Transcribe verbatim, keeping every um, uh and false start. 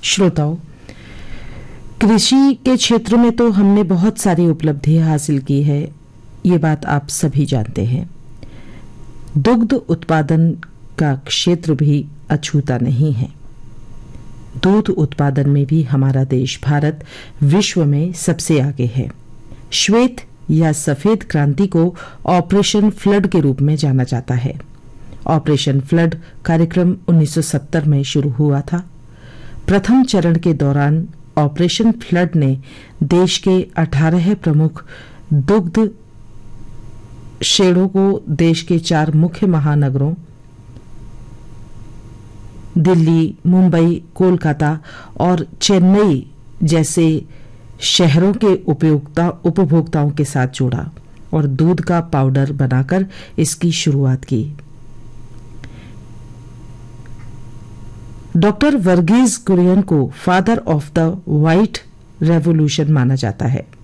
श्रोताओं, कृषि के क्षेत्र में तो हमने बहुत सारी उपलब्धियां हासिल की है, ये बात आप सभी जानते हैं। दुग्ध उत्पादन का क्षेत्र भी अछूता नहीं है। दूध उत्पादन में भी हमारा देश भारत विश्व में सबसे आगे है। श्वेत या सफेद क्रांति को ऑपरेशन फ्लड के रूप में जाना जाता है। ऑपरेशन फ्लड कार्यक्रम उन्नीस सौ सत्तर में शुरू हुआ था। प्रथम चरण के दौरान ऑपरेशन फ्लड ने देश के अठारह प्रमुख दुग्ध शेडों को देश के चार मुख्य महानगरों दिल्ली, मुंबई, कोलकाता और चेन्नई जैसे शहरों के उपयोक्ता उपभोक्ताओं के साथ जोड़ा और दूध का पाउडर बनाकर इसकी शुरुआत की। डॉक्टर वर्गीज कुरियन को father of the white revolution माना जाता है।